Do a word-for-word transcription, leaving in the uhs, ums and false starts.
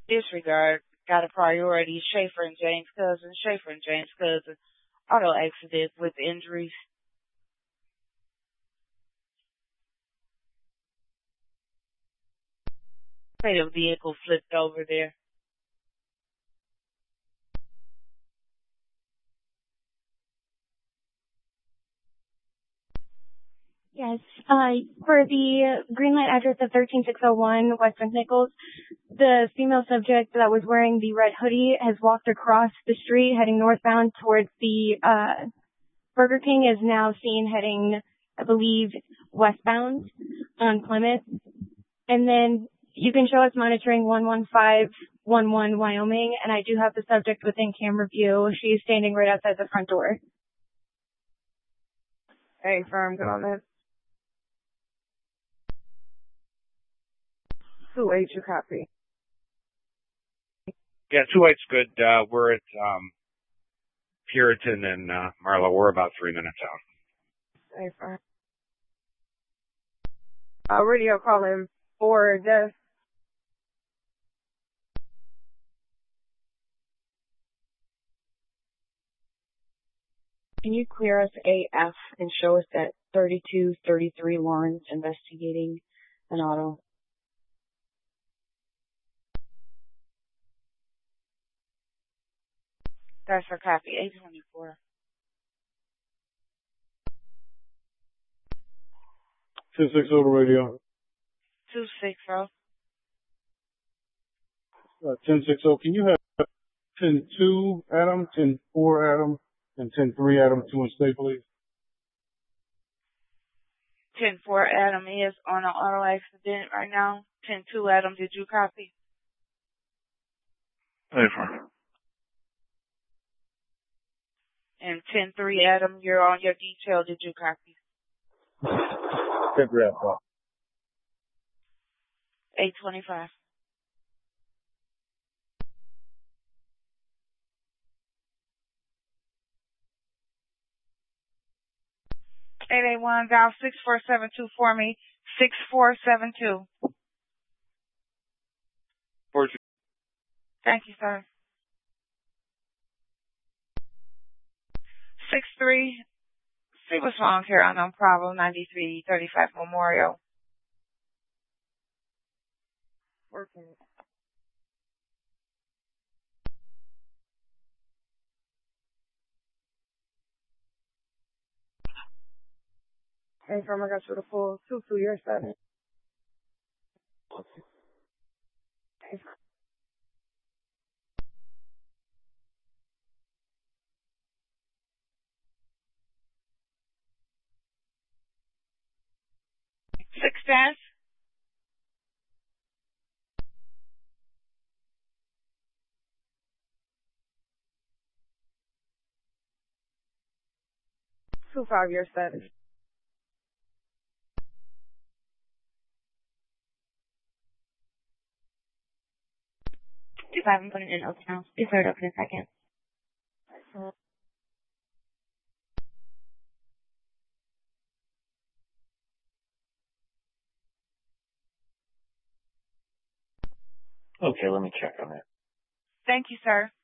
Disregard got a priority. Schaefer and James Cousin. Schaefer and James Cousin. Auto accident with injuries. Fatal vehicle flipped over there. Yes, uh, for the green light address of thirteen six oh one West McNichols, the female subject that was wearing the red hoodie has walked across the street heading northbound towards the, uh, Burger King is now seen heading, I believe, westbound on Plymouth. And then you can show us monitoring one one five one one Wyoming, and I do have the subject within camera view. She's standing right outside the front door. Hey, firm, good on that. two eight, you copy? Yeah, two eight's good. Uh, we're at, um, Puritan and, uh, Marlowe. We're about three minutes out. Hey, firm. Uh, radio calling for death. Can you clear us A F and show us that thirty-two thirty-three Lawrence investigating an auto? That's for copy. eight twenty-four. ten sixty radio. two sixty. Uh, ten sixty, can you have ten two Adam, ten four Adam, and ten three Adam to and stay, please? ten four Adam is on an auto accident right now. ten two Adam, did you copy? Hey, firm. And ten three Adam, you're on your detail, did you copy? ten three Adam. eight twenty-five. eight eight one, dial six four seven two for me. six four seven two. Four two. Thank you, sir. six three. See what's wrong here. Unknown problem. ninety-three thirty-five Memorial. Working. Hey, from I got you the full two two year seven. Hey, six dash. Two five year seven. two five, I'm putting it in open now. Be cleared up in a second. Okay, let me check on that. Thank you, sir.